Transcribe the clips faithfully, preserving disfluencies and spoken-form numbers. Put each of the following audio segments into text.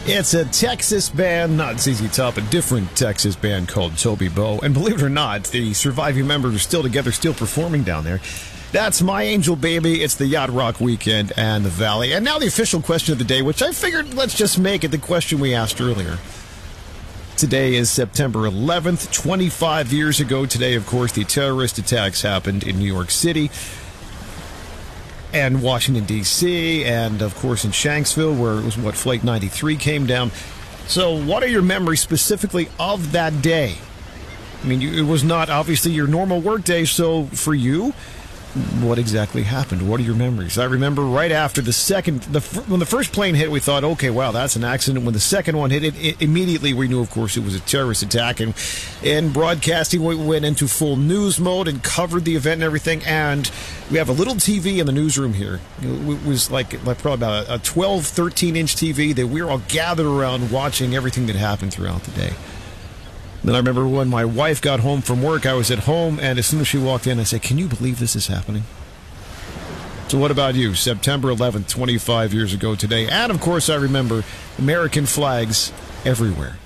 It's a Texas band, not Z Z Top, a different Texas band called Toby Bo. And believe it or not, the surviving members are still together, still performing down there. That's My Angel Baby. It's the Yacht Rock Weekend and the Valley. And now the official question of the day, which I figured let's just make it the question we asked earlier. Today is September eleventh, twenty-five years ago. Today, of course, the terrorist attacks happened in New York City and Washington, D C, and, of course, in Shanksville, where it was, what, Flight ninety-three came down. So what are your memories specifically of that day? I mean, it was not, obviously, your normal work day, so for you, what exactly happened? What are your memories? I remember right after the second, the when the first plane hit, we thought, okay, wow, that's an accident. When the second one hit, it, it immediately we knew, of course, it was a terrorist attack. And in broadcasting, we went into full news mode and covered the event and everything. And we have a little T V in the newsroom here. It was like, like probably about a twelve, thirteen inch T V that we were all gathered around watching everything that happened throughout the day. Then I remember when my wife got home from work, I was at home, and as soon as she walked in, I said, can you believe this is happening? So what about you? September eleventh, twenty-five years ago today. And, of course, I remember American flags everywhere.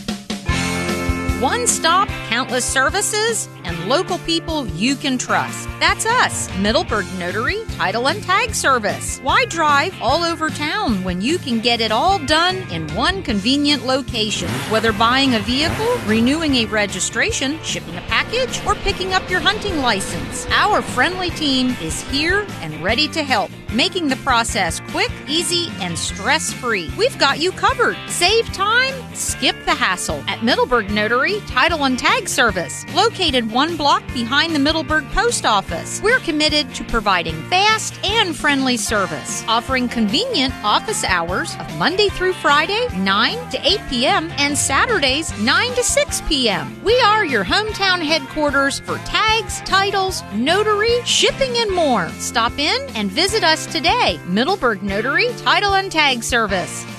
One stop, countless services, and local people you can trust. That's us, Middleburg Notary, Title and Tag Service. Why drive all over town when you can get it all done in one convenient location? Whether buying a vehicle, renewing a registration, shipping a package, or picking up your hunting license, our friendly team is here and ready to help, making the process quick, easy, and stress-free. We've got you covered. Save time, skip the hassle at Middleburg Notary, Title and Tag Service, located one block behind the Middleburg Post Office. We're committed to providing fast and friendly service, offering convenient office hours of Monday through Friday, nine to eight p.m., and Saturdays, nine to six p.m. We are your hometown headquarters for tags, titles, notary, shipping, and more. Stop in and visit us today. Middleburg Notary, Title and Tag Service.